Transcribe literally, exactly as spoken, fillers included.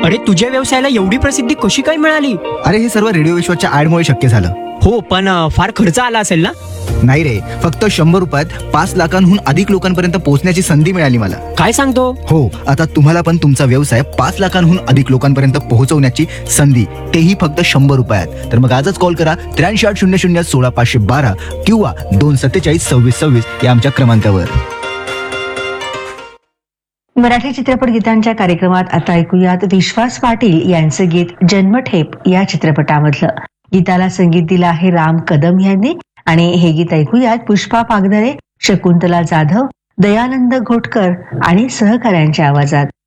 अरे तुझ्या व्यवसायाला एवढी प्रसिद्धी कशी काय मिळाली? अरे हे सर्व रेडिओ विश्वाच्या ऍडमुळे शक्य झालं. हो, पण अ, फार खर्च आला असेल ना? नाही रे, फक्त शंभर रुपयात पाच लाखांहून अधिक लोकांपर्यंत पोहोचण्याची संधी मिळाली मला. काय सांगतो? हो, आता तुम्हाला पण तुमचा व्यवसाय पाच लाखांहून अधिक लोकांपर्यंत पोहोचवण्याची संधी, तेही फक्त शंभर रुपयात. तर मग आजच कॉल करा त्र्याऐंशी आठ शून्य शून्य सोळा पाचशे बारा किंवा दोन सत्तेचाळीस सव्वीस सव्वीस या आमच्या क्रमांकावर. मराठी चित्रपट गीतांच्या कार्यक्रमात आता ऐकूयात विश्वास पाटील यांचं गीत जन्मठेप या चित्रपटामधलं. गीताला संगीत दिलं आहे राम कदम यांनी आणि हे गीत ऐकूयात पुष्पा पागधरे, शकुंतला जाधव, दयानंद घोटकर आणि सहकाऱ्यांच्या आवाजात.